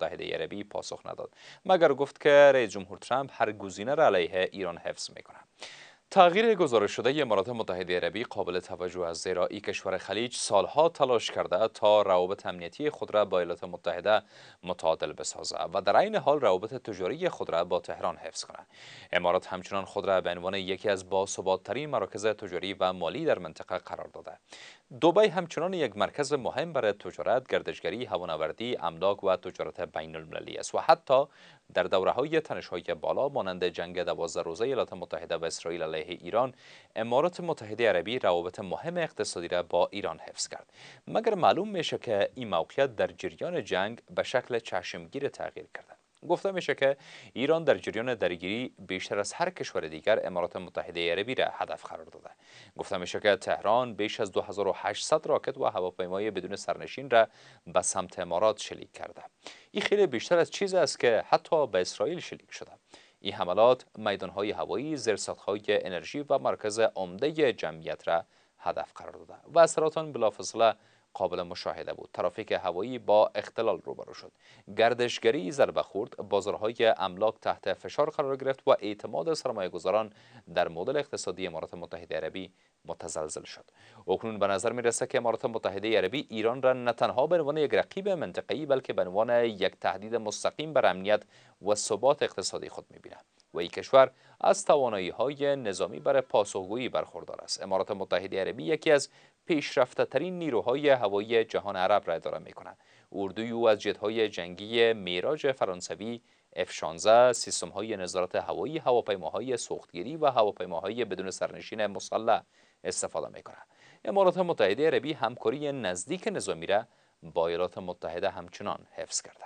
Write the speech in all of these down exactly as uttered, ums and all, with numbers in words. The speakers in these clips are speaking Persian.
متحده عربی پاسخ نداد، مگر گفت که رئیس جمهور ترامپ هر گزینه را علیه ایران حفظ میکنه. تغییر گزارش شده امارات متحده عربی قابل توجه است، زیرا این کشور خلیج سالها تلاش کرده تا روابط امنیتی خود را با ایالات متحده متعادل بسازد و در عین حال روابط تجاری خود را با تهران حفظ کند. امارات همچنان خود را به عنوان یکی از باثبات‌ترین مراکز تجاری و مالی در منطقه قرار داده. دبی همچنان یک مرکز مهم برای تجارت، گردشگری، هوانوردی، املاک و تجارت بین المللی است و حتی در دوره‌های تنش‌های بالا مانند جنگ دوازده روزه ایالات متحده و اسرائیل علیه ایران، امارات متحده عربی روابط مهم اقتصادی را با ایران حفظ کرد. مگر معلوم میشه که این موقعیت در جریان جنگ به شکل چشمگیر تغییر کرده. گفته میشه که ایران در جریان درگیری بیشتر از هر کشور دیگر امارات متحده عربی را هدف قرار داده. گفته میشه که تهران بیش از دو هزار و هشتصد راکت و هواپیمای بدون سرنشین را به سمت امارات شلیک کرده. این خیلی بیشتر از چیزی است که حتی به اسرائیل شلیک شده. این حملات میدانهای هوایی، زیرساخت‌های انرژی و مرکز عمده جمعیت را هدف قرار داده و اثرات آن بلافاصله قابل مشاهده بود. ترافیک هوایی با اختلال روبرو شد، گردشگری ضربه خورد، بازارهای املاک تحت فشار قرار گرفت و اعتماد سرمایه‌گذاران در مدل اقتصادی امارات متحده عربی متزلزل شد. اکنون به نظر میرسه که امارات متحده عربی ایران را نه تنها به عنوان یک رقیب منطقه‌ای بلکه به عنوان یک تهدید مستقیم بر امنیت و ثبات اقتصادی خود می‌بیند و این کشور از توانایی‌های نظامی برای پاسخگویی برخوردار است. امارات متحده عربی یکی از پیشرفته‌ترین نیروهای هوایی جهان عرب را اداره می‌کند. اردوی او از جت‌های جنگی میراج فرانسوی، اف شانزده، سیستم‌های نظارت هوایی، هواپیماهای سوختگیری و هواپیماهای بدون سرنشین مسلح استفاده می‌کند. امارات متحده عربی همکاری نزدیک نظامی را با ایالات متحده همچنان حفظ کرده.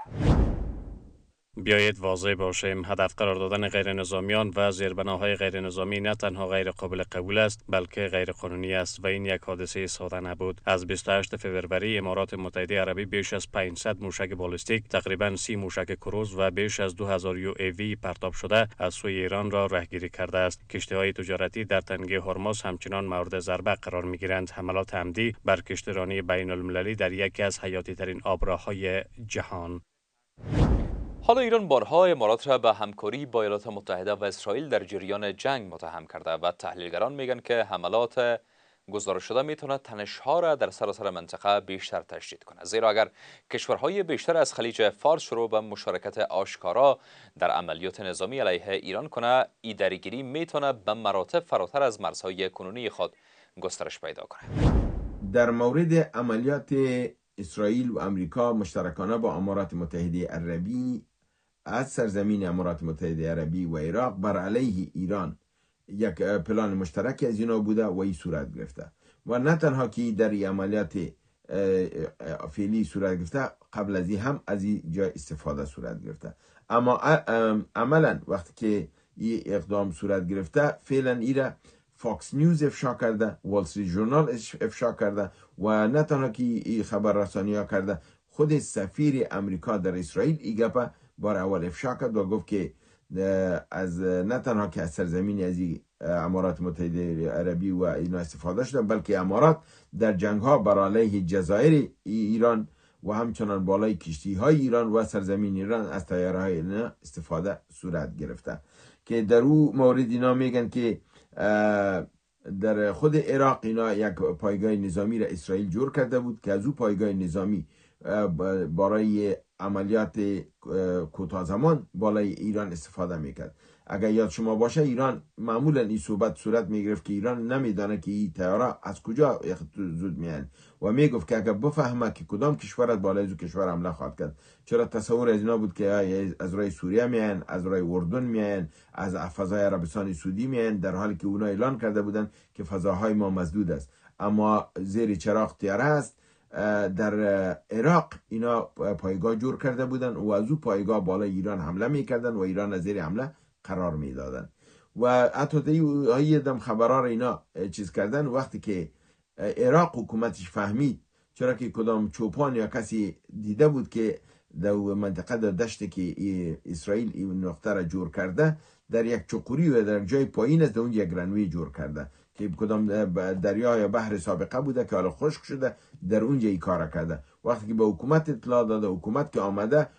بیایید واضح باشیم، هدف قرار دادن غیر نظامیان و زیربناهای غیر نظامی نه تنها غیر قابل قبول است بلکه غیر قانونی است و این یک حادثه ساده نبود. از بیست و هشتم فوریه امارات متحده عربی بیش از پانصد موشک بالستیک، تقریبا سی موشک کروز و بیش از دو هزار یو ای وی پرتاب شده از سوی ایران را رهگیری کرده است. کشتی‌های تجارتی در تنگه هرمز همچنان مورد ضربه قرار می‌گیرند. حملات عمدی بر کشتیرانی بین المللی در یکی از حیاتی ترین آبراهای جهان. حالا ایران بارها امارات را به همکاری با ایالات متحده و اسرائیل در جریان جنگ متهم کرده و تحلیلگران میگن که حملات گزارش شده میتونه تنش‌ها را در سراسر منطقه بیشتر تشدید کنه، زیرا اگر کشورهای بیشتر از خلیج فارس شروع به مشارکت آشکارا در عملیات نظامی علیه ایران کنه، این درگیری میتونه به مراتب فراتر از مرزهای کنونی خود گسترش پیدا کنه. در مورد عملیات اسرائیل و امریکا مشترکانه با امارات متحده عربی از سرزمین امارات متحده عربی و عراق بر علیه ایران یک پلان مشترک از اینا بوده و این صورت گرفته و نه تنها که در عملیات فعلی صورت گرفته، قبل از این هم از این جای استفاده صورت گرفته. اما عملا وقتی که این اقدام صورت گرفته، فعلا ایره فاکس نیوز افشا کرده، وال استریت ژورنال افشا کرده و نه تنها که این خبر رسانی ها کرده، خود سفیر امریکا در اسرائیل این گپه بار اول افشا کرد و گفت که از نه تنها که از سرزمین از امارات متحده عربی و اینا استفاده شده، بلکه امارات در جنگ ها بر علیه جزایر ایران و همچنان بالای کشتی های ایران و سرزمین ایران از طیاره های اینا استفاده صورت گرفته. که در او مورد اینا میگن که در خود عراق اینا یک پایگاه نظامی را اسرائیل جور کرده بود که از او پایگاه نظامی برای عملیات کوتاه زمان بالای ایران استفاده میکرد. اگر یاد شما باشه، ایران معمولا این صحبت صورت میگرفت که ایران نمیدانه که این طیاره از کجا زود میان و میگفت که اگر بفهمه که کدام کشور از بالای از کشور حمله خواهد کرد، چرا تصور از اینا بود که از رای سوریه میان، از رای اردن میان، از فضای عربستان سعودی میان، در حالی که اونا اعلان کرده بودن که فضاهای ما مسدود است. اما زیر چراغ طیاره است. در عراق اینا پایگاه جور کرده بودن و از او پایگاه بالای ایران حمله میکردن و ایران از زیر حمله قرار میدادن و حتی تا دم خبرها اینا چیز کردن. وقتی که عراق حکومتش فهمید، چرا که کدام چوپان یا کسی دیده بود که در منطقه در دشت که اسرائیل این نقطه را جور کرده، در یک چقوری و در جای پایین است، در اونجا یک رنوی جور کرده که کدام دریا یا بحر سابقه بوده که حالا خشک شده، در اونجا ای کار کرده. وقتی که به حکومت اطلاع داده، حکومت که آمده